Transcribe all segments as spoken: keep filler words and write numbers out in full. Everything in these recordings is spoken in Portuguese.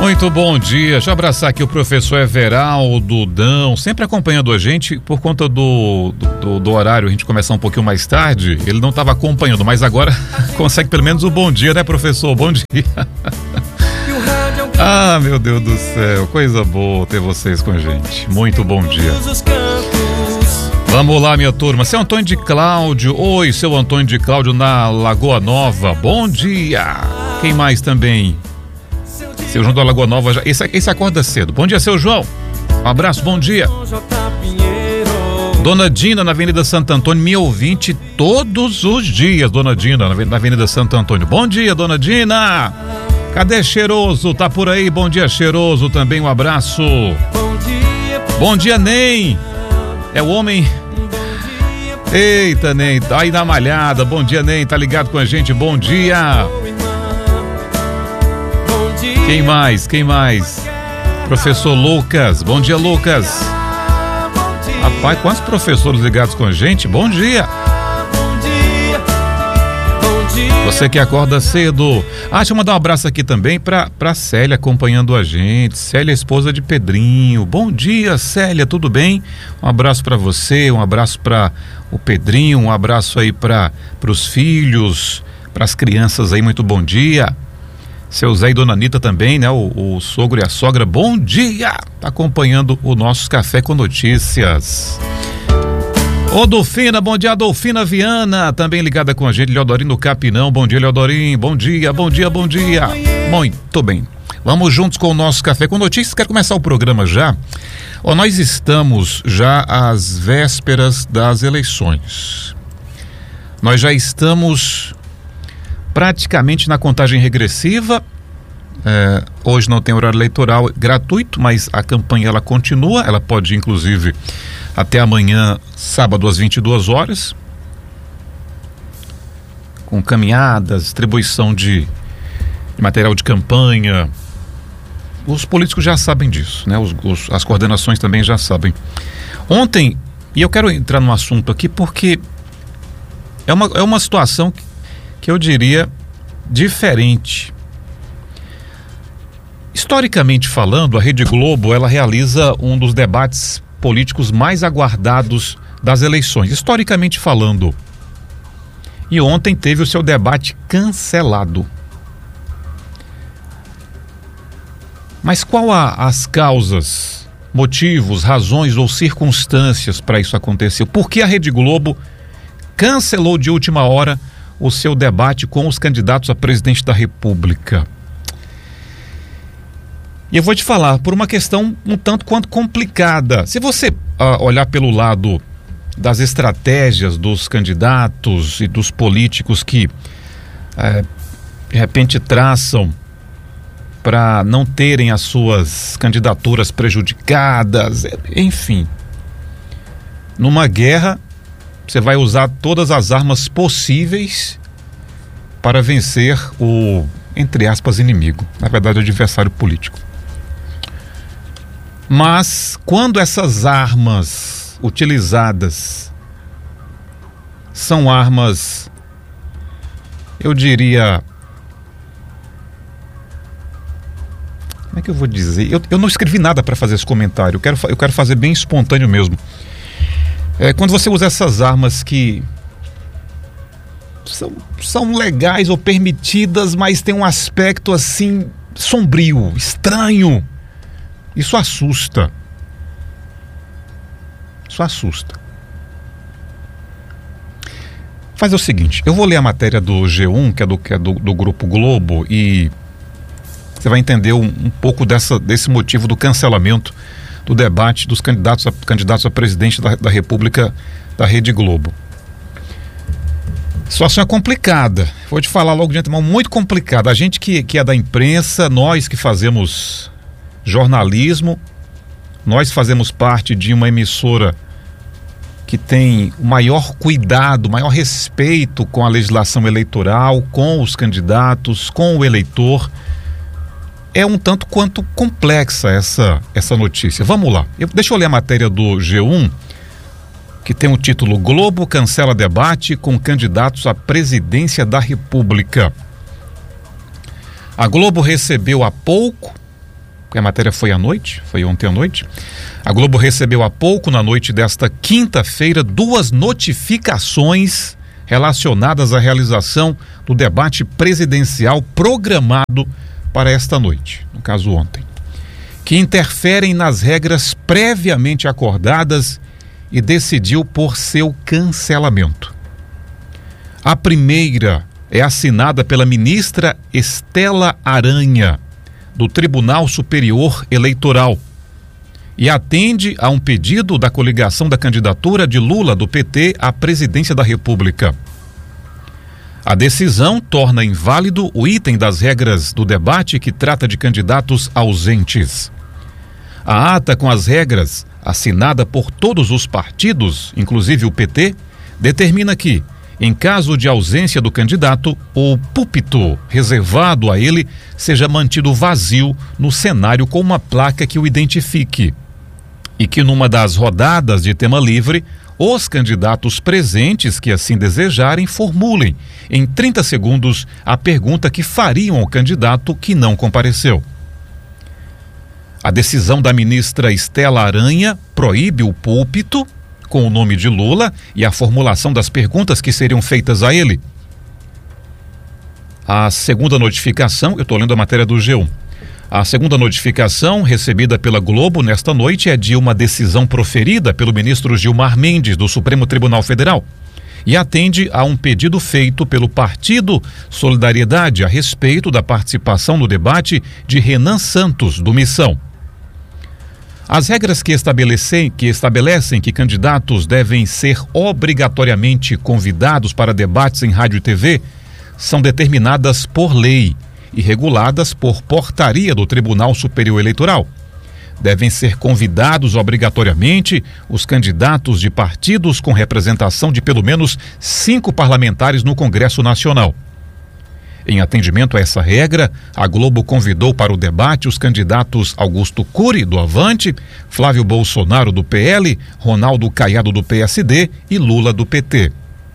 Muito bom dia, deixa eu abraçar aqui o professor Everaldo Dão, sempre acompanhando a gente por conta do, do, do horário, a gente começar um pouquinho mais tarde, ele não estava acompanhando, mas agora consegue pelo menos o bom dia, né, professor? Bom dia. Ah, meu Deus do céu, coisa boa ter vocês com a gente, muito bom dia. Vamos lá, minha turma, seu Antônio de Cláudio, oi, seu Antônio de Cláudio na Lagoa Nova, bom dia. Quem mais também? Seu João da Lagoa Nova, já, esse, esse acorda cedo. Bom dia, seu João. Um abraço, bom dia. Dona Dina, na Avenida Santo Antônio, minha ouvinte todos os dias, Dona Dina, na Avenida Santo Antônio. Bom dia, Dona Dina. Cadê Cheiroso? Tá por aí? Bom dia, Cheiroso, também um abraço. Bom dia, Ney. É o homem... Eita, Ney, tá aí na malhada. Bom dia, Ney, tá ligado com a gente? Bom dia. Quem mais? Quem mais? Professor Lucas. Bom dia, Lucas. Rapaz, quantos professores ligados com a gente? Bom dia. Você que acorda cedo. Ah, deixa eu mandar um abraço aqui também pra, pra Célia acompanhando a gente. Célia, esposa de Pedrinho. Bom dia, Célia, tudo bem? Um abraço pra você, um abraço pra o Pedrinho, um abraço aí pra pros filhos, pras crianças aí, muito bom dia. Seu Zé e Dona Anitta também, né? O, o sogro e a sogra, bom dia! Tá acompanhando o nosso Café com Notícias. Ô Dolfina, bom dia, Dolfina Viana, também ligada com a gente, Leodorino Capinão, bom dia, Leodorim, bom dia, bom dia, bom dia. Muito bem, vamos juntos com o nosso Café com Notícias, quero começar o programa já. Ó, nós estamos já às vésperas das eleições. Nós já estamos... praticamente na contagem regressiva. É, hoje não tem horário eleitoral gratuito, mas a campanha ela continua, ela pode ir, inclusive até amanhã, sábado às vinte e duas horas, com caminhadas, distribuição de, de material de campanha. Os políticos já sabem disso, né? Os, os, as coordenações também já sabem. Ontem, e eu quero entrar num assunto aqui porque é uma, é uma situação que que eu diria diferente. Historicamente falando, a Rede Globo, ela realiza um dos debates políticos mais aguardados das eleições, historicamente falando. E ontem teve o seu debate cancelado. Mas qual a, as causas, motivos, razões ou circunstâncias para isso acontecer? Por que a Rede Globo cancelou de última hora o seu debate com os candidatos a presidente da República? E eu vou te falar, por uma questão um tanto quanto complicada. Se você uh, olhar pelo lado das estratégias dos candidatos e dos políticos que uh, de repente traçam para não terem as suas candidaturas prejudicadas, enfim, numa guerra você vai usar todas as armas possíveis para vencer o, entre aspas, inimigo, na verdade, o adversário político. Mas quando essas armas utilizadas são armas, eu diria, como é que eu vou dizer? Eu, eu não escrevi nada para fazer esse comentário, eu quero, eu quero fazer bem espontâneo mesmo. É, quando você usa essas armas que são, são legais ou permitidas, mas tem um aspecto assim sombrio, estranho, isso assusta. Isso assusta. Faz o seguinte, eu vou ler a matéria do G um, que é do, que é do, do Grupo Globo, e você vai entender um, um pouco dessa, desse motivo do cancelamento do debate dos candidatos a, candidatos a presidente da, da República da Rede Globo. A situação é complicada, vou te falar logo de antemão, muito complicada. A gente que, que é da imprensa, nós que fazemos jornalismo, nós fazemos parte de uma emissora que tem o maior cuidado, o maior respeito com a legislação eleitoral, com os candidatos, com o eleitor. É um tanto quanto complexa essa, essa notícia. Vamos lá. Eu, deixa eu ler a matéria do G um, que tem o título Globo cancela debate com candidatos à presidência da República. A Globo recebeu há pouco porque a matéria foi à noite, foi ontem à noite. A Globo recebeu há pouco, na noite desta quinta-feira, duas notificações relacionadas à realização do debate presidencial programado para esta noite, no caso ontem, que interferem nas regras previamente acordadas e decidiu por seu cancelamento. A primeira é assinada pela ministra Estela Aranha, do Tribunal Superior Eleitoral, e atende a um pedido da coligação da candidatura de Lula, do P T, à presidência da República. A decisão torna inválido o item das regras do debate que trata de candidatos ausentes. A ata com as regras, assinada por todos os partidos, inclusive o P T, determina que, em caso de ausência do candidato, o púlpito reservado a ele seja mantido vazio no cenário com uma placa que o identifique. E que numa das rodadas de tema livre, os candidatos presentes que assim desejarem formulem, em trinta segundos, a pergunta que fariam ao candidato que não compareceu. A decisão da ministra Estela Aranha proíbe o púlpito com o nome de Lula e a formulação das perguntas que seriam feitas a ele. A segunda notificação, eu estou lendo a matéria do G um. A segunda notificação recebida pela Globo nesta noite é de uma decisão proferida pelo ministro Gilmar Mendes, do Supremo Tribunal Federal, e atende a um pedido feito pelo Partido Solidariedade a respeito da participação no debate de Renan Santos, do Missão. As regras que estabelecem, que estabelecem que candidatos devem ser obrigatoriamente convidados para debates em rádio e T V são determinadas por lei e reguladas por portaria do Tribunal Superior Eleitoral. Devem ser convidados obrigatoriamente os candidatos de partidos com representação de pelo menos cinco parlamentares no Congresso Nacional. Em atendimento a essa regra, a Globo convidou para o debate os candidatos Augusto Cury, do Avante, Flávio Bolsonaro, do P L, Ronaldo Caiado, do P S D e Lula, do P T.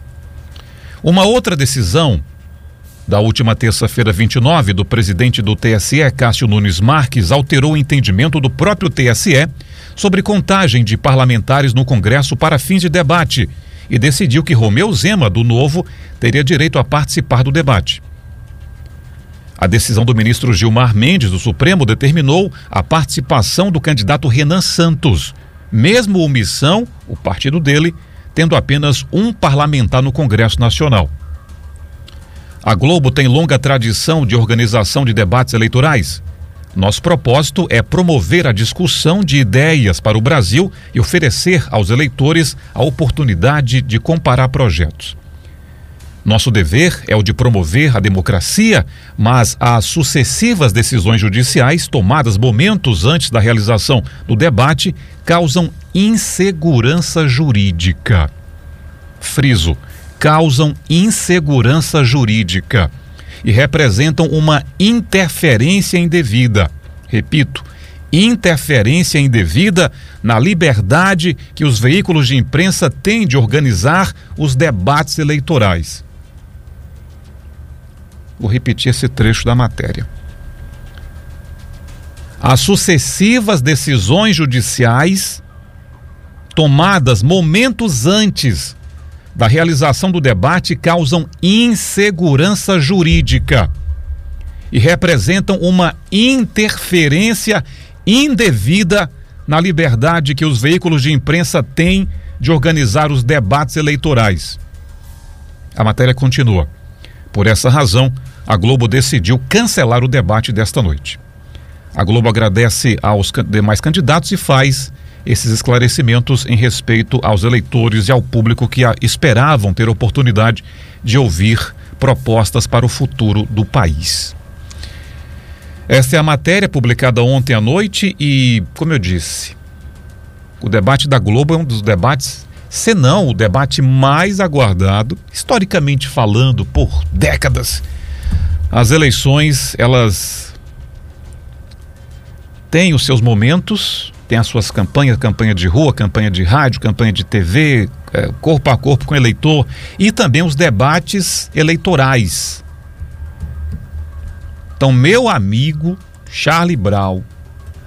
Uma outra decisão da última terça-feira, vinte e nove, do presidente do T S E, Cássio Nunes Marques, alterou o entendimento do próprio T S E sobre contagem de parlamentares no Congresso para fins de debate e decidiu que Romeu Zema, do Novo, teria direito a participar do debate. A decisão do ministro Gilmar Mendes, do Supremo, determinou a participação do candidato Renan Santos, mesmo o Missão, o partido dele, tendo apenas um parlamentar no Congresso Nacional. A Globo tem longa tradição de organização de debates eleitorais. Nosso propósito é promover a discussão de ideias para o Brasil e oferecer aos eleitores a oportunidade de comparar projetos. Nosso dever é o de promover a democracia, mas as sucessivas decisões judiciais tomadas momentos antes da realização do debate causam insegurança jurídica. Friso. causam insegurança jurídica e representam uma interferência indevida. Repito, interferência indevida na liberdade que os veículos de imprensa têm de organizar os debates eleitorais. Vou repetir esse trecho da matéria. As sucessivas decisões judiciais tomadas momentos antes da realização do debate causam insegurança jurídica e representam uma interferência indevida na liberdade que os veículos de imprensa têm de organizar os debates eleitorais. A matéria continua. Por essa razão, a Globo decidiu cancelar o debate desta noite. A Globo agradece aos demais candidatos e faz esses esclarecimentos em respeito aos eleitores e ao público que esperavam ter oportunidade de ouvir propostas para o futuro do país. Esta é a matéria publicada ontem à noite e, como eu disse, o debate da Globo é um dos debates, se não o debate mais aguardado, historicamente falando, por décadas. As eleições, elas têm os seus momentos, têm as suas campanhas, campanha de rua, campanha de rádio, campanha de T V, é, corpo a corpo com o eleitor, e também os debates eleitorais. Então, meu amigo Charlie Brown,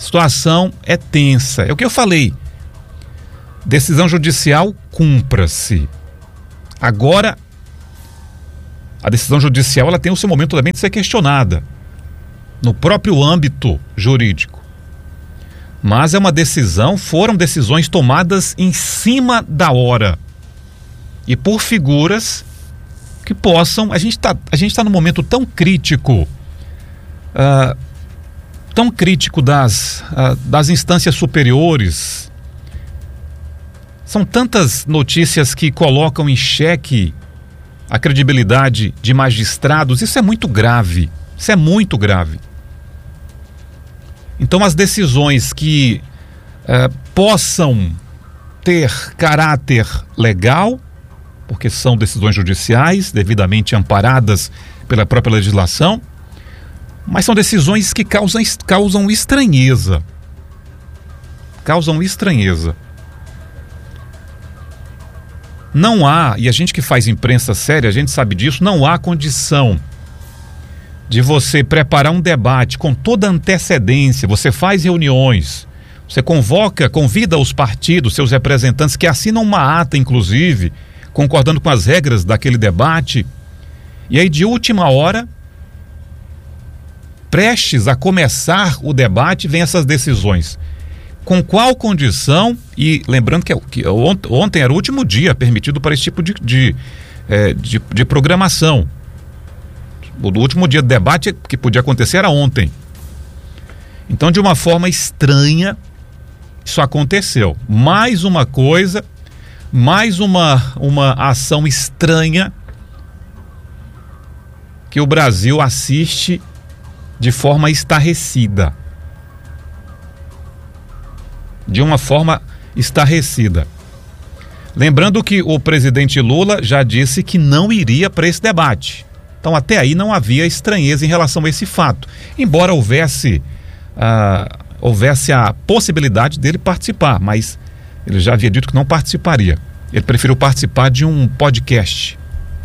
situação é tensa. É o que eu falei. Decisão judicial, cumpra-se. Agora, a decisão judicial ela tem o seu momento também de ser questionada no próprio âmbito jurídico. Mas é uma decisão, foram decisões tomadas em cima da hora e por figuras que possam, a gente está a gente está num momento tão crítico, uh, tão crítico das, uh, das instâncias superiores. São tantas notícias que colocam em xeque a credibilidade de magistrados. Isso é muito grave, isso é muito grave. Então as decisões que uh, possam ter caráter legal, porque são decisões judiciais, devidamente amparadas pela própria legislação, mas são decisões que causam, causam estranheza. Causam estranheza. Não há, e a gente que faz imprensa séria, a gente sabe disso, não há condição de você preparar um debate com toda antecedência. Você faz reuniões, você convoca, convida os partidos, seus representantes, que assinam uma ata, inclusive, concordando com as regras daquele debate, e aí de última hora, prestes a começar o debate, vem essas decisões. Com qual condição? E lembrando que, que ontem era o último dia permitido para esse tipo de, de, é, de, de programação. O último dia do debate que podia acontecer era ontem. Então, de uma forma estranha, isso aconteceu. Mais uma coisa, mais uma, uma ação estranha que o Brasil assiste de forma estarrecida. De uma forma estarrecida. Lembrando que o presidente Lula já disse que não iria para esse debate. Então até aí não havia estranheza em relação a esse fato. Embora houvesse, ah, houvesse a possibilidade dele participar, mas ele já havia dito que não participaria. Ele preferiu participar de um podcast.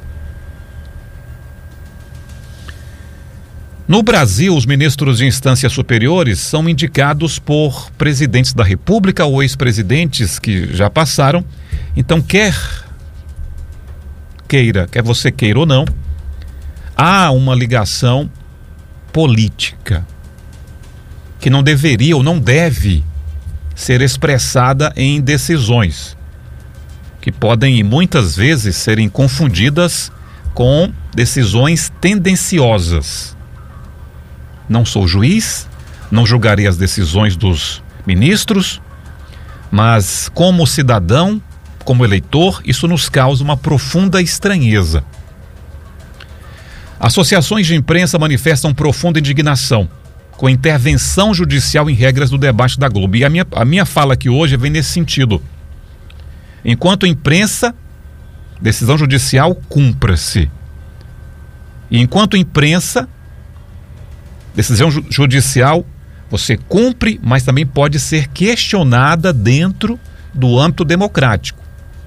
No Brasil, os ministros de instâncias superiores são indicados por presidentes da República ou ex-presidentes que já passaram. Então, quer queira, quer você queira ou não, há uma ligação política que não deveria ou não deve ser expressada em decisões que podem muitas vezes serem confundidas com decisões tendenciosas. Não sou juiz, não julgarei as decisões dos ministros, mas como cidadão, como eleitor, isso nos causa uma profunda estranheza. Associações de imprensa manifestam profunda indignação com a intervenção judicial em regras do debate da Globo. E a minha, a minha fala aqui hoje vem nesse sentido. Enquanto imprensa, decisão judicial, cumpra-se. E enquanto imprensa, decisão ju- judicial, você cumpre, mas também pode ser questionada dentro do âmbito democrático.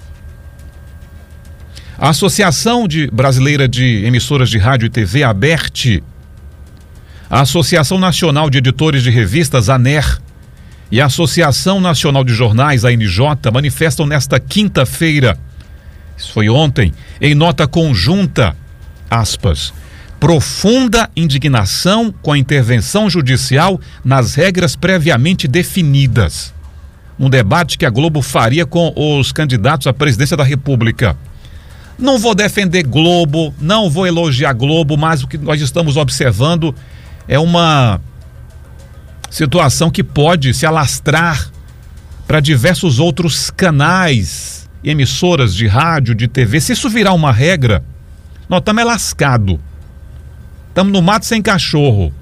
A Associação de Brasileira de Emissoras de Rádio e T V, a ABERT, a Associação Nacional de Editores de Revistas, a ANER, e a Associação Nacional de Jornais, a N J, manifestam nesta quinta-feira, isso foi ontem, em nota conjunta, aspas, profunda indignação com a intervenção judicial nas regras previamente definidas, num debate que a Globo faria com os candidatos à presidência da República. Não vou defender Globo, não vou elogiar Globo, mas o que nós estamos observando é uma situação que pode se alastrar para diversos outros canais, emissoras de rádio, de T V. Se isso virar uma regra, nós estamos lascados. Estamos no mato sem cachorro.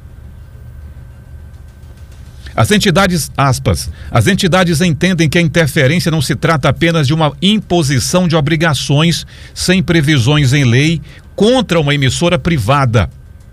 As entidades, aspas, as entidades entendem que a interferência não se trata apenas de uma imposição de obrigações sem previsões em lei contra uma emissora privada.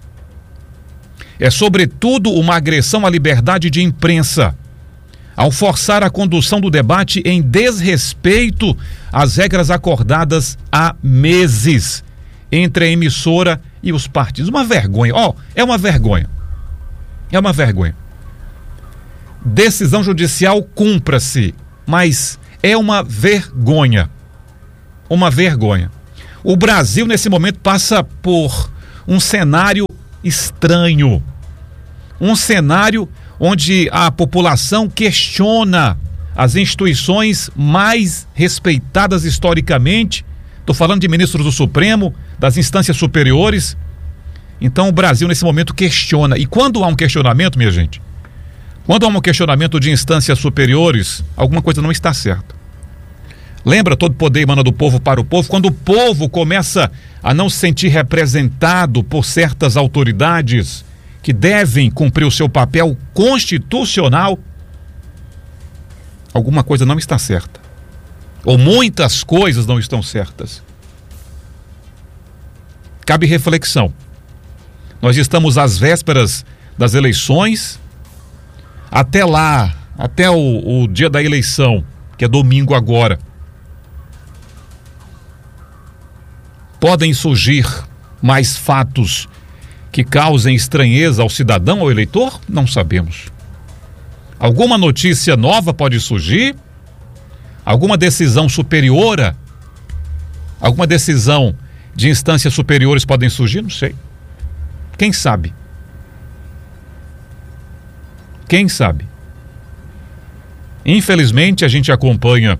É, sobretudo, uma agressão à liberdade de imprensa, ao forçar a condução do debate em desrespeito às regras acordadas há meses entre a emissora e os partidos. Uma vergonha, ó, oh, é uma vergonha. É uma vergonha. decisão judicial cumpra-se, mas é uma vergonha, uma vergonha. O Brasil nesse momento passa por um cenário estranho, um cenário onde a população questiona as instituições mais respeitadas historicamente. Estou falando de ministros do Supremo, das instâncias superiores. Então o Brasil nesse momento questiona. E quando há um questionamento, minha gente, quando há um questionamento de instâncias superiores, alguma coisa não está certa. Lembra, todo poder emana do povo para o povo. Quando o povo começa a não se sentir representado por certas autoridades que devem cumprir o seu papel constitucional, alguma coisa não está certa. Ou muitas coisas não estão certas. Cabe reflexão. Nós estamos às vésperas das eleições. Até lá, até o, o dia da eleição, que é domingo agora, podem surgir mais fatos que causem estranheza ao cidadão, ao eleitor? Não sabemos. Alguma notícia nova pode surgir? Alguma decisão superior? Alguma decisão de instâncias superiores podem surgir? Não sei. Quem sabe? Quem sabe? Infelizmente a gente acompanha,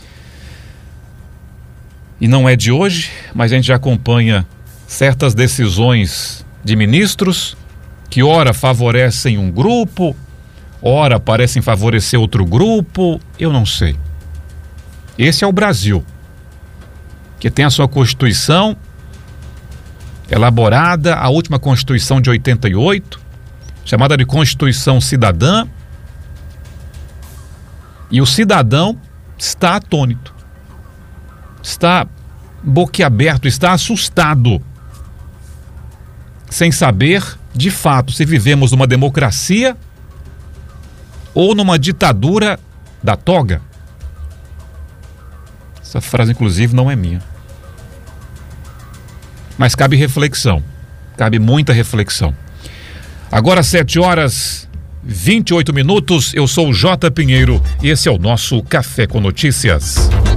e não é de hoje, mas a gente já acompanha certas decisões de ministros que ora favorecem um grupo, ora parecem favorecer outro grupo, eu não sei. Esse é o Brasil, que tem a sua Constituição elaborada, a última Constituição de oitenta e oito, chamada de Constituição Cidadã, e o cidadão está atônito, está boquiaberto, está assustado, sem saber, de fato, se vivemos numa democracia ou numa ditadura da toga. Essa frase, inclusive, não é minha. Mas cabe reflexão, cabe muita reflexão. Agora, sete horas e vinte e oito minutos, eu sou o J. Pinheiro e esse é o nosso Café com Notícias.